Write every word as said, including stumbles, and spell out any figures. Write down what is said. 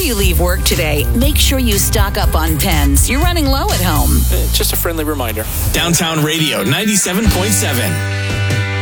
you leave work today, make sure you stock up on pens. You're running low at home. Just a friendly reminder. Downtown Radio ninety-seven point seven.